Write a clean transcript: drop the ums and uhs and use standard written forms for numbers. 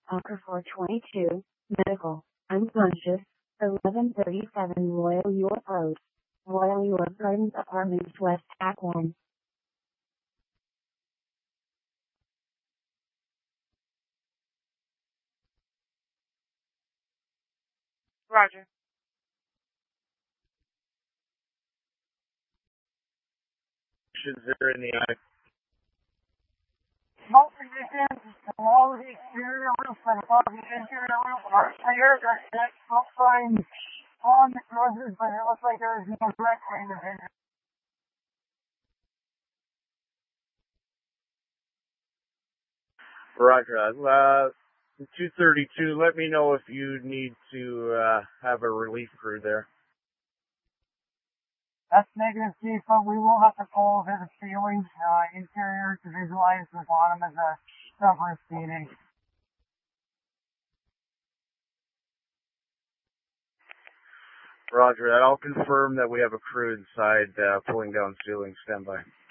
Hawker 422, medical, unconscious, 1137 Royal York Road, Royal York Gardens Apartments West Act 1. Roger. There in the eye. Smoke conditions below the exterior roof and above the interior roof are clear. There's that smoke signs on the closures, but it looks like there is no direct kind of injury. Roger. 232, let me know if you need to have a relief crew there. That's negative, Chief, but we will have to pull over the ceiling interior to visualize the bottom as a submerged seating. Roger that. I'll confirm that we have a crew inside pulling down ceiling. Stand by.